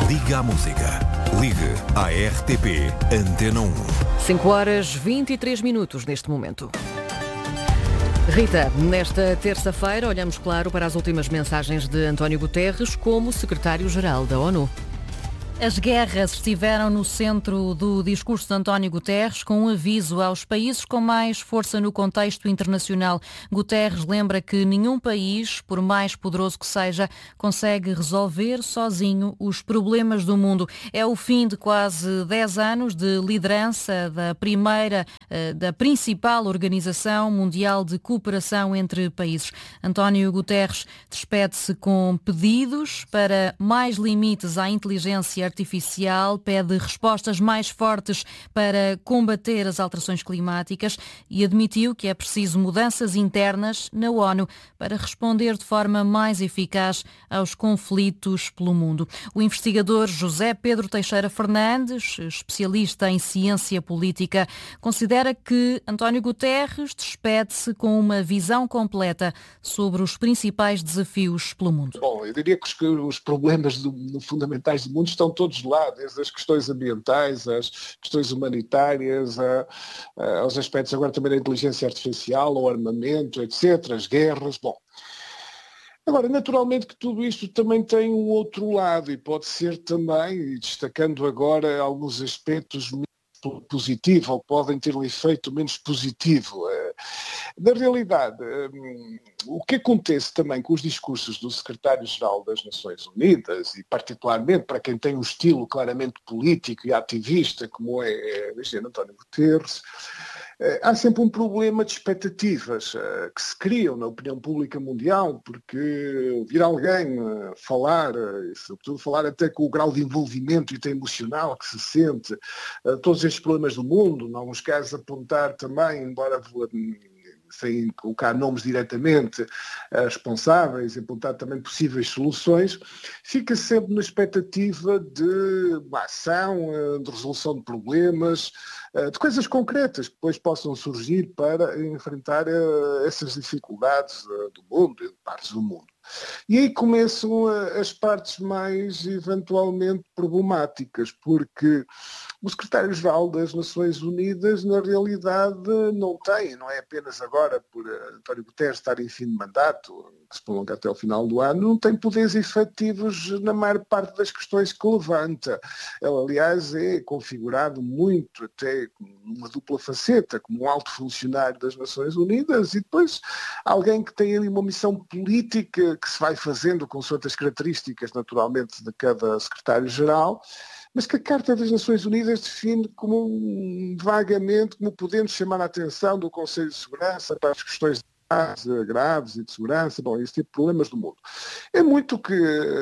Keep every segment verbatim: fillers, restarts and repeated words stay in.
Liga à música. Ligue à R T P Antena um. cinco horas vinte e três minutos neste momento. Rita, nesta terça-feira olhamos, claro, para as últimas mensagens de António Guterres como secretário-geral da ONU. As guerras estiveram no centro do discurso de António Guterres, com um aviso aos países com mais força no contexto internacional. Guterres lembra que nenhum país, por mais poderoso que seja, consegue resolver sozinho os problemas do mundo. É o fim de quase dez anos de liderança da primeira, da principal Organização Mundial de Cooperação entre Países. António Guterres despede-se com pedidos para mais limites à inteligência artificial, pede respostas mais fortes para combater as alterações climáticas e admitiu que é preciso mudanças internas na ONU para responder de forma mais eficaz aos conflitos pelo mundo. O investigador José Pedro Teixeira Fernandes, especialista em ciência política, considera que António Guterres despede-se com uma visão completa sobre os principais desafios pelo mundo. Bom, eu diria que os, os problemas do, do fundamentais do mundo estão todos lá, desde as questões ambientais, as questões humanitárias, a, a, aos aspectos agora também da inteligência artificial, ao armamento, etcétera, as guerras, bom. Agora, naturalmente que tudo isto também tem um outro lado e pode ser também, e destacando agora alguns aspectos positivos, ou podem ter um efeito menos positivo. Na realidade, o que acontece também com os discursos do secretário-geral das Nações Unidas, e particularmente para quem tem um estilo claramente político e ativista, como é o engenheiro António Guterres, há sempre um problema de expectativas que se criam na opinião pública mundial, porque ouvir alguém falar, e sobretudo falar até com o grau de envolvimento e até emocional que se sente, todos estes problemas do mundo, em alguns casos apontar também, embora sem colocar nomes diretamente responsáveis, apontar também possíveis soluções, fica sempre na expectativa de uma ação, de resolução de problemas, de coisas concretas que depois possam surgir para enfrentar essas dificuldades do mundo, de partes do mundo. E aí começam as partes mais eventualmente problemáticas, porque o secretário-geral das Nações Unidas, na realidade, não tem, não é apenas agora por António Guterres estar em fim de mandato, que se prolonga até ao final do ano, não tem poderes efetivos na maior parte das questões que levanta. Ele, aliás, é configurado muito até como uma dupla faceta, como um alto funcionário das Nações Unidas e depois alguém que tem ali uma missão política que se vai fazendo com outras características, naturalmente, de cada secretário-geral, mas que a Carta das Nações Unidas define como um, vagamente, como podendo chamar a atenção do Conselho de Segurança para as questões de paz graves e de segurança, bom, esse tipo de problemas do mundo. É muito que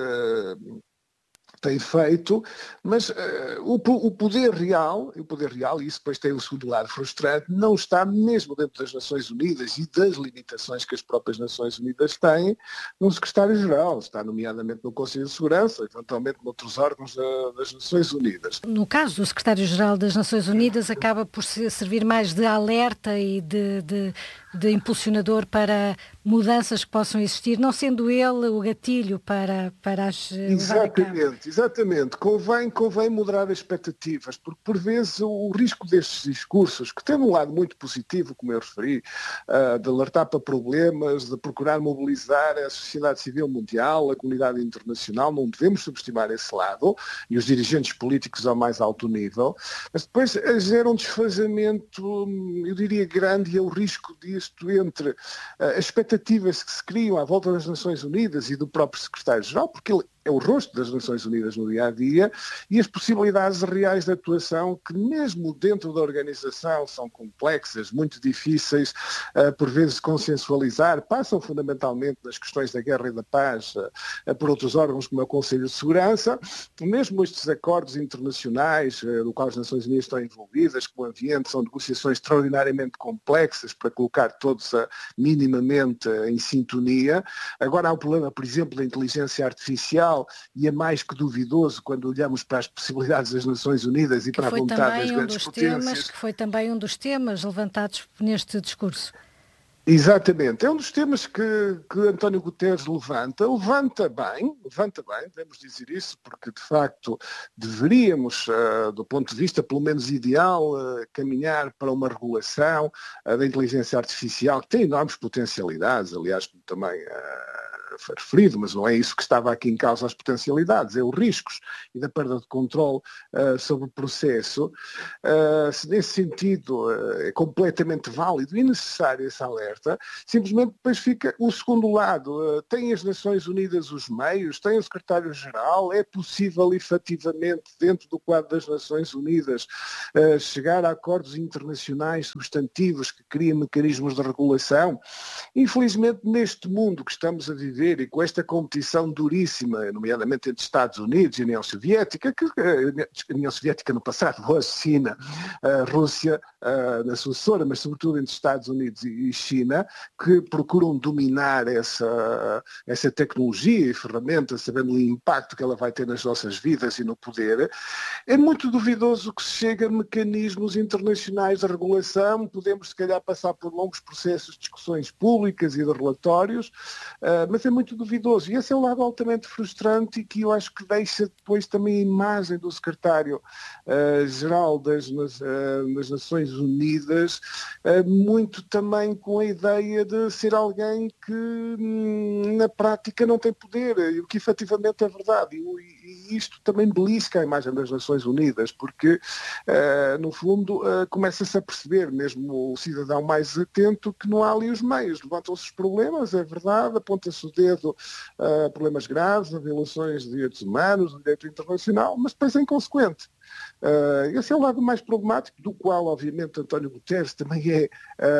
uh, tem feito, mas uh, o, o poder real, o poder real, e isso depois tem o segundo lado frustrante, não está mesmo dentro das Nações Unidas e das limitações que as próprias Nações Unidas têm no secretário-geral, está nomeadamente no Conselho de Segurança, eventualmente noutros órgãos da, das Nações Unidas. No caso do secretário-geral das Nações Unidas, acaba por servir mais de alerta e de, de, de impulsionador para mudanças que possam existir, não sendo ele o gatilho para, para as... Exatamente, exatamente. Convém, convém moderar as expectativas, porque por vezes o, o risco destes discursos, que tem um lado muito positivo, como eu referi, uh, de alertar para problemas, de procurar mobilizar a sociedade civil mundial, a comunidade internacional, não devemos subestimar esse lado, e os dirigentes políticos ao mais alto nível, mas depois gera um desfazamento, eu diria, grande, e é o risco disto entre uh, as expectativas que se criam à volta das Nações Unidas e do próprio secretário-geral, porque ele é o rosto das Nações Unidas no dia-a-dia, e as possibilidades reais de atuação que mesmo dentro da organização são complexas, muito difíceis, uh, por vezes de consensualizar, passam fundamentalmente das questões da guerra e da paz uh, por outros órgãos como é o Conselho de Segurança, mesmo estes acordos internacionais uh, no qual as Nações Unidas estão envolvidas, como o ambiente, são negociações extraordinariamente complexas para colocar todos uh, minimamente uh, em sintonia. Agora há o problema, por exemplo, da inteligência artificial, e é mais que duvidoso quando olhamos para as possibilidades das Nações Unidas e que para a vontade das um grandes dos potências. temas, que foi também um dos temas levantados neste discurso. Exatamente. É um dos temas que, que António Guterres levanta. Levanta bem, levanta bem, devemos dizer isso, porque de facto deveríamos, uh, do ponto de vista pelo menos ideal, uh, caminhar para uma regulação uh, da inteligência artificial, que tem enormes potencialidades, aliás, como também uh, foi referido, mas não é isso que estava aqui em causa as potencialidades, é os riscos e da perda de controle uh, sobre o processo. Uh, se nesse sentido uh, é completamente válido e necessário esse alerta, simplesmente depois fica o segundo lado. Uh, tem as Nações Unidas os meios, tem o secretário-geral, é possível efetivamente, dentro do quadro das Nações Unidas, uh, chegar a acordos internacionais substantivos que criem mecanismos de regulação? Infelizmente, neste mundo que estamos a viver e com esta competição duríssima, nomeadamente entre Estados Unidos e União Soviética, que a União Soviética no passado, a China, a Rússia, na sucessora, mas sobretudo entre Estados Unidos e China, que procuram dominar essa, essa tecnologia e ferramenta, sabendo o impacto que ela vai ter nas nossas vidas e no poder, é muito duvidoso que se chegue a mecanismos internacionais de regulação. Podemos, se calhar, passar por longos processos de discussões públicas e de relatórios, mas é muito duvidoso. E esse é um lado altamente frustrante e que eu acho que deixa depois também a imagem do secretário-geral uh, das, uh, das Nações Unidas uh, muito também com a ideia de ser alguém que hum, na prática não tem poder, o que efetivamente é verdade. E, e isto também belisca a imagem das Nações Unidas, porque uh, no fundo uh, começa-se a perceber, mesmo o cidadão mais atento, que não há ali os meios. Levantam-se os problemas, é verdade, aponta-se o dedo a problemas graves, a violações de direitos humanos, do direito internacional, mas depois é inconsequente. Uh, esse é o lado mais problemático, do qual, obviamente, António Guterres também é,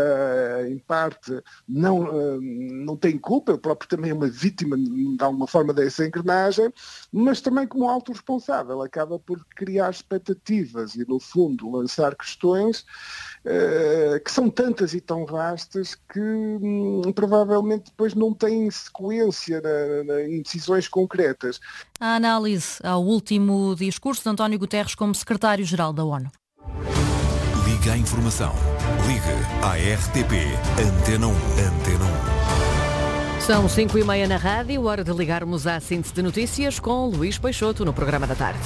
uh, em parte, não, uh, não tem culpa, ele próprio também é uma vítima, de alguma forma, dessa engrenagem, mas também como alto responsável, acaba por criar expectativas e, no fundo, lançar questões uh, que são tantas e tão vastas que um, provavelmente depois não têm sequência na, na, em decisões concretas. A análise ao último discurso de António Guterres como secretário-geral da ONU. Liga à informação. Liga à R T P. Antena um. Antena um. São cinco e meia na rádio, hora de ligarmos à síntese de notícias com Luís Peixoto no programa da tarde.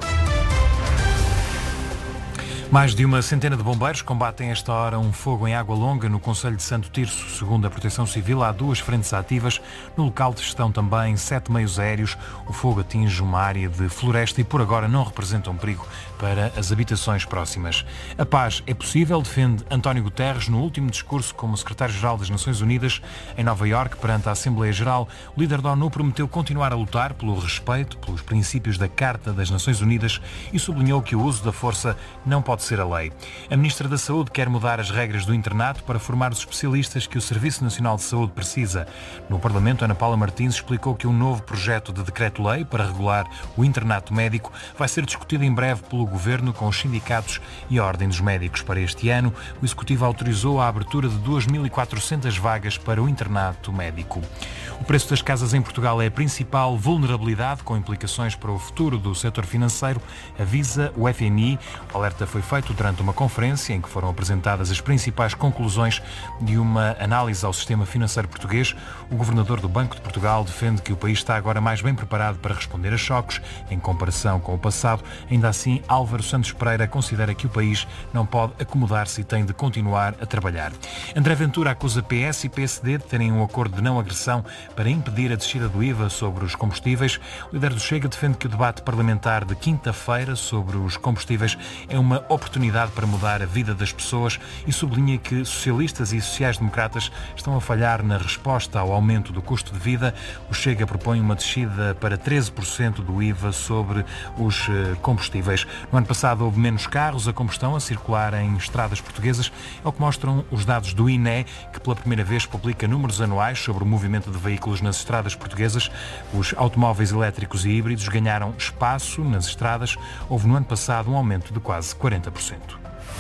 Mais de uma centena de bombeiros combatem esta hora um fogo em Água Longa no concelho de Santo Tirso. Segundo a Proteção Civil, há duas frentes ativas. No local estão também sete meios aéreos. O fogo atinge uma área de floresta e por agora não representa um perigo para as habitações próximas. A paz é possível, defende António Guterres no último discurso como secretário-geral das Nações Unidas em Nova Iorque perante a Assembleia Geral. O líder da ONU prometeu continuar a lutar pelo respeito pelos princípios da Carta das Nações Unidas e sublinhou que o uso da força não pode ser a lei. A Ministra da Saúde quer mudar as regras do internato para formar os especialistas que o Serviço Nacional de Saúde precisa. No Parlamento, Ana Paula Martins explicou que um novo projeto de decreto-lei para regular o internato médico vai ser discutido em breve pelo Governo com os sindicatos e a Ordem dos Médicos. Para este ano, o Executivo autorizou a abertura de duas mil e quatrocentas vagas para o internato médico. O preço das casas em Portugal é a principal vulnerabilidade, com implicações para o futuro do setor financeiro, avisa o F M I. O alerta foi feito durante uma conferência em que foram apresentadas as principais conclusões de uma análise ao sistema financeiro português. O governador do Banco de Portugal defende que o país está agora mais bem preparado para responder a choques em comparação com o passado. Ainda assim, Álvaro Santos Pereira considera que o país não pode acomodar-se e tem de continuar a trabalhar. André Ventura acusa P S e P S D de terem um acordo de não agressão para impedir a descida do I V A sobre os combustíveis. O líder do Chega defende que o debate parlamentar de quinta-feira sobre os combustíveis é uma oportunidade para mudar a vida das pessoas e sublinha que socialistas e sociais-democratas estão a falhar na resposta ao aumento do custo de vida. O Chega propõe uma descida para treze por cento do I V A sobre os combustíveis. No ano passado houve menos carros a combustão a circular em estradas portuguesas, é o que mostram os dados do I N E, que pela primeira vez publica números anuais sobre o movimento de veículos nas estradas portuguesas. Os automóveis elétricos e híbridos ganharam espaço nas estradas. Houve no ano passado um aumento de quase quarenta por cento.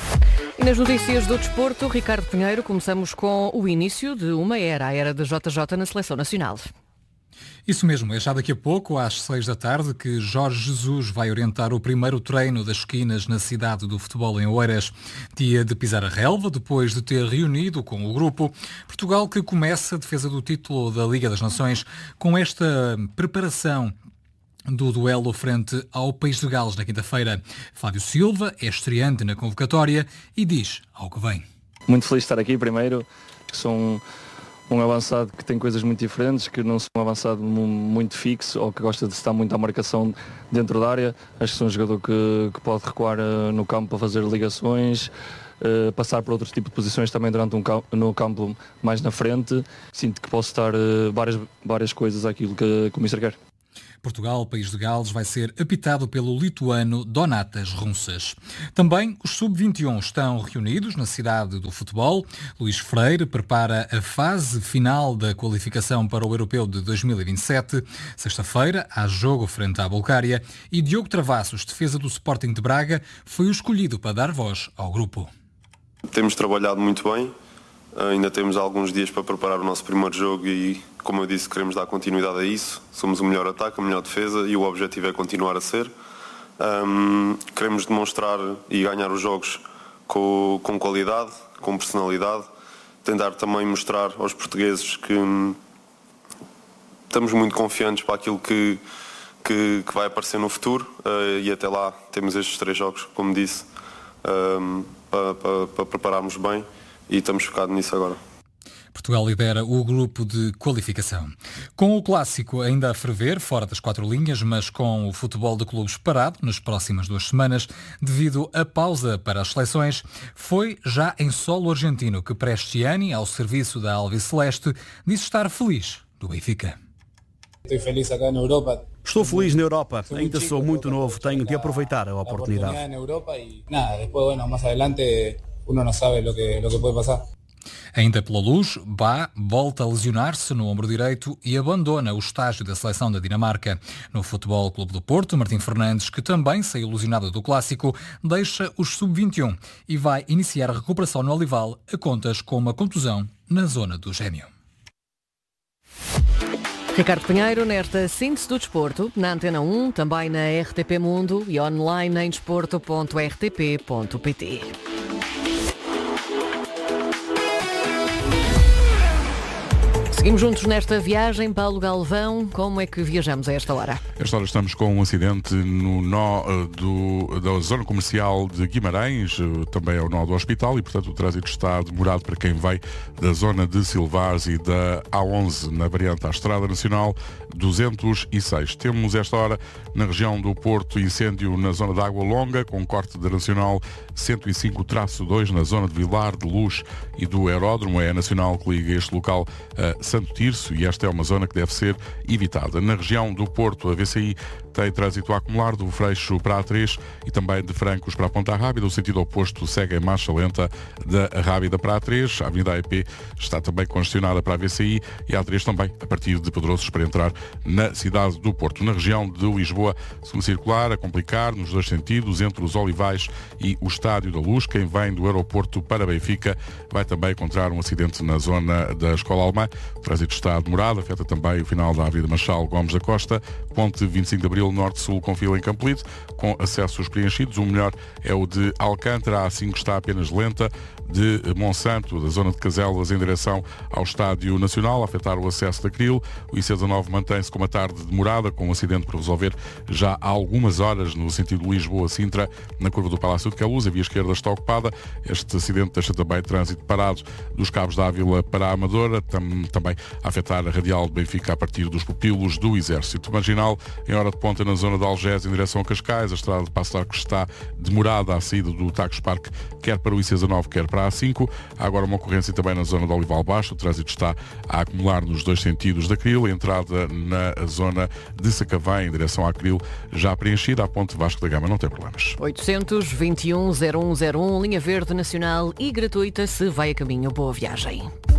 E nas notícias do desporto, Ricardo Pinheiro, começamos com o início de uma era, a era de J J na Seleção Nacional. Isso mesmo, é já daqui a pouco, às seis da tarde, que Jorge Jesus vai orientar o primeiro treino das esquinas na cidade do futebol em Oeiras. Dia de pisar a relva, depois de ter reunido com o grupo. Portugal que começa a defesa do título da Liga das Nações com esta preparação do duelo frente ao País de Gales na quinta-feira. Fábio Silva é estreante na convocatória e diz ao que vem. Muito feliz de estar aqui primeiro, que sou um... um avançado que tem coisas muito diferentes, que não sou um avançado muito fixo ou que gosta de estar muito à marcação dentro da área. Acho que sou um jogador que, que pode recuar uh, no campo para fazer ligações, uh, passar por outros tipos de posições também durante um campo, no campo mais na frente. Sinto que posso estar uh, várias, várias coisas àquilo que, que o mister quer. Portugal, País de Gales, vai ser apitado pelo lituano Donatas Runsas. Também os sub vinte e um estão reunidos na cidade do futebol. Luís Freire prepara a fase final da qualificação para o Europeu de dois mil e vinte e sete. Sexta-feira, há jogo frente à Bulgária e Diogo Travassos, defesa do Sporting de Braga, foi o escolhido para dar voz ao grupo. Temos trabalhado muito bem. Ainda temos alguns dias para preparar o nosso primeiro jogo e, como eu disse, queremos dar continuidade a isso. Somos o melhor ataque, a melhor defesa e o objetivo é continuar a ser. Um, queremos demonstrar e ganhar os jogos com, com qualidade, com personalidade. Tentar também mostrar aos portugueses que hum, estamos muito confiantes para aquilo que, que, que vai aparecer no futuro uh, e até lá temos estes três jogos, como disse, um, para, para, para prepararmos bem. E estamos focados nisso agora. Portugal lidera o grupo de qualificação. Com o clássico ainda a ferver, fora das quatro linhas, mas com o futebol de clubes parado nas próximas duas semanas, devido à pausa para as seleções, foi já em solo argentino que Prestiani, ao serviço da Alviceleste, disse estar feliz do Benfica. Estou feliz aqui na Europa. Estou feliz na Europa, ainda sou muito novo, tenho de aproveitar a oportunidade. Uno não sabe o que, o que pode passar. Ainda pela Luz, Bá volta a lesionar-se no ombro direito e abandona o estágio da seleção da Dinamarca. No Futebol Clube do Porto, Martim Fernandes, que também saiu lesionado do Clássico, deixa os sub vinte e um e vai iniciar a recuperação no Olival a contas com uma contusão na zona do gêmeo. Ricardo Pinheiro, nesta síntese do desporto, na Antena um, também na R T P Mundo e online em desporto ponto r t p ponto p t. Seguimos juntos nesta viagem. Paulo Galvão, como é que viajamos a esta hora? Esta hora estamos com um acidente no nó do, da zona comercial de Guimarães, também é o nó do hospital e, portanto, o trânsito está demorado para quem vai da zona de Silvares e da A onze, na variante à Estrada Nacional duzentos e seis. Temos esta hora na região do Porto incêndio na zona da Água Longa, com corte da Nacional cento e cinco traço dois na zona de Vilar de Luz e do Aeródromo. É a Nacional que liga este local a Santo Tirso e esta é uma zona que deve ser evitada. Na região do Porto, a V C I tem trânsito a acumular do Freixo para a A três e também de Francos para a Ponta Rábida. O sentido oposto segue em marcha lenta da Rábida para a A três. A Avenida A E P está também congestionada para a V C I e a A três também a partir de Pedroços para entrar na cidade do Porto. Na região de Lisboa, segunda circular a complicar nos dois sentidos entre os Olivais e o Estádio da Luz. Quem vem do aeroporto para Benfica vai também encontrar um acidente na zona da Escola Alemã. O trânsito está demorado, afeta também o final da Avenida Marchal Gomes da Costa, Ponte vinte e cinco de Abril, Norte-Sul com fila em Campolide, com acessos preenchidos. O melhor é o de Alcântara, a A cinco está apenas lenta, de Monsanto, da zona de Caselas, em direção ao Estádio Nacional, a afetar o acesso da Cril. O I C dezanove mantém-se com uma tarde demorada, com um acidente por resolver já há algumas horas no sentido Lisboa-Sintra, na curva do Palácio de Queluz. A via esquerda está ocupada. Este acidente deixa também trânsito parado dos Cabos da Ávila para a Amadora, tam, também a afetar a radial de Benfica a partir dos pupilos do Exército. Marginal, em hora de ponta na zona de Algés, em direção a Cascais. A estrada de Passo de Arcos está demorada à saída do Tagus Parque, quer para o I C dezanove, quer para a A cinco. Há agora uma ocorrência também na zona de Olival Baixo. O trânsito está a acumular nos dois sentidos da Cril. A entrada na zona de Sacavém, em direção à Cril, já preenchida. A ponte Vasco da Gama não tem problemas. oitocentos, vinte e um, zero um zero um, linha verde nacional e gratuita se vai a caminho. Boa viagem.